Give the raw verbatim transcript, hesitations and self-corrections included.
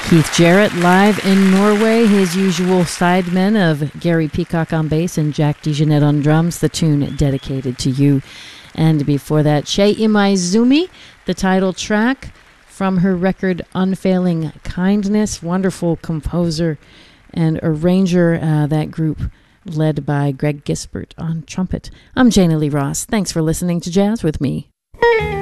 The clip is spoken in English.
Keith Jarrett live in Norway, his usual sidemen of Gary Peacock on bass and Jack DeJohnette on drums, the tune Dedicated to You. And before that, Shei Imaizumi, the title track from her record Unfailing Kindness. Wonderful composer and arranger, uh, that group led by Greg Gisbert on trumpet. I'm Jana Lee Ross. Thanks for listening to Jazz with Me.